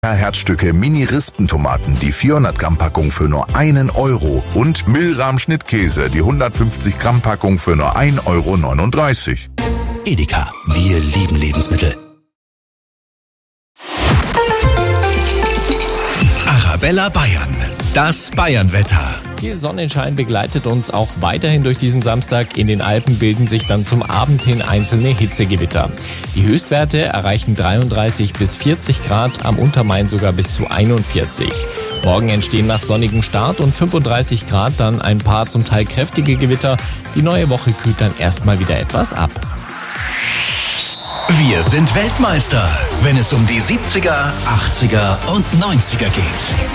Herzstücke Mini-Rispentomaten, die 400 Gramm Packung für nur 1 Euro und Milram Schnittkäse, die 150 Gramm Packung für nur 1,39 Euro. Edeka, wir lieben Lebensmittel. Arabella Bayern, das Bayernwetter. Viel Sonnenschein begleitet uns auch weiterhin durch diesen Samstag. In den Alpen bilden sich dann zum Abend hin einzelne Hitzegewitter. Die Höchstwerte erreichen 33 bis 40 Grad, am Untermain sogar bis zu 41. Morgen entstehen nach sonnigem Start und 35 Grad dann ein paar zum Teil kräftige Gewitter. Die neue Woche kühlt dann erstmal wieder etwas ab. Wir sind Weltmeister, wenn es um die 70er, 80er und 90er geht.